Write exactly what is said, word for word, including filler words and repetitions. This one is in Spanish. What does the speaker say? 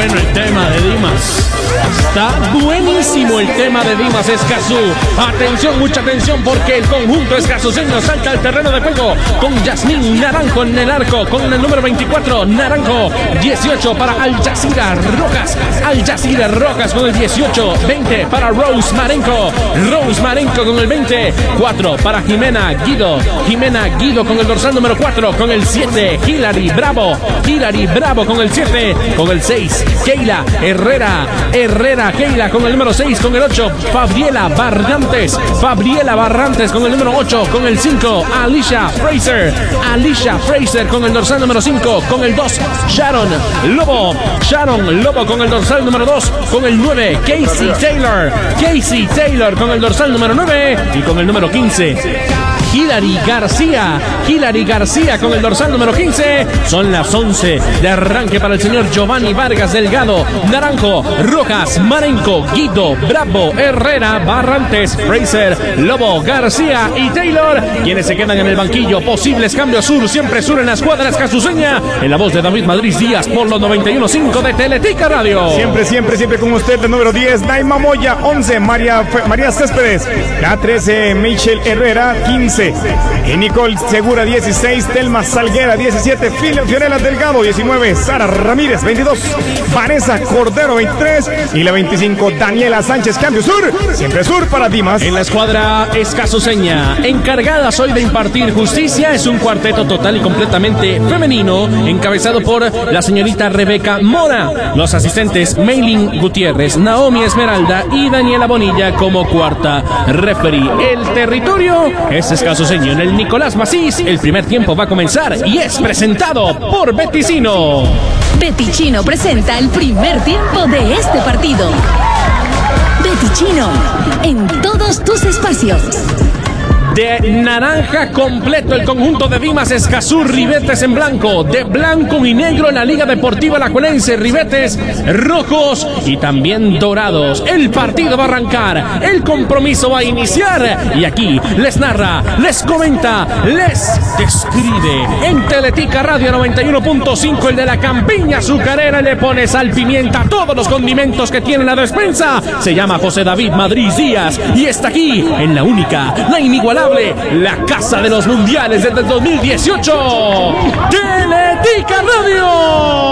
bueno el tema de Dimas. Está buenísimo el tema de Dimas Escazú. Atención, mucha atención, porque el conjunto escazuseño salta al terreno de juego con Yasmín Naranjo en el arco, con el número veinticuatro, Naranjo. dieciocho para Al Jazeera Rojas. Al Jazeera Rojas con el dieciocho. veinte para Rose Marenco. Rose Marenco con el veinte. cuatro para Jimena Guido. Jimena Guido con el dorsal número cuatro. Con el siete, Hilary Bravo. Hilary Bravo con el siete. Con el seis, Keila Herrera. Herrera, Keila con el número seis. Con el ocho, Fabriela Barrantes. Fabriela Barrantes con el número ocho. Con el cinco, Alicia Fraser. Alicia Fraser con el dorsal número cinco. Con el dos, Sharon Lobo. Sharon Lobo con el dorsal número dos. Con el nueve, Casey Taylor. Casey Taylor con el dorsal número nueve. Y con el número quince, Hilary García. Hilary García con el dorsal número quince. Son las once de arranque para el señor Giovanni Vargas Delgado. Naranjo, Rojas, Marenco, Guido, Bravo, Herrera, Barrantes, Fraser, Lobo, García y Taylor, quienes se quedan en el banquillo. Posibles cambios sur, siempre sur en la escuadra escazuseña. En la voz de David Madrid Díaz por los noventa y uno punto cinco de Teletica Radio. Siempre, siempre, siempre con usted. El número diez, Naima Moya. once, María, María Céspedes. La trece, Michelle Herrera. quince, y Nicole Segura. dieciséis, Telma Salguera. diecisiete, Fiorella Delgado. diecinueve, Sara Ramírez. veintidós, Vanessa Cordero. veintitrés y la veinticinco, Daniela Sánchez. Cambio sur, siempre sur para Dimas. En la escuadra escazuseña, encargadas hoy de impartir justicia, es un cuarteto total y completamente femenino, encabezado por la señorita Rebeca Mora. Los asistentes, Maylin Gutiérrez, Naomi Esmeralda y Daniela Bonilla como cuarta referee. El territorio es escazuseño en el Nicolás Macís. El primer tiempo va a comenzar y es presentado por Beticino. Beticino presenta el primer tiempo de este partido. Beticino, en todos tus espacios. De naranja completo el conjunto de Dimas Escazú, ribetes en blanco, de blanco y negro en la Liga Deportiva Alajuelense, ribetes rojos y también dorados. El partido va a arrancar, el compromiso va a iniciar y aquí les narra, les comenta, les describe en Teletica Radio noventa y uno punto cinco, el de la campiña azucarera. Le pone sal, pimienta, todos los condimentos que tiene la despensa. Se llama José David Madrid Díaz y está aquí en la única, la inigualable, la casa de los mundiales desde el dos mil dieciocho, Teletica Radio.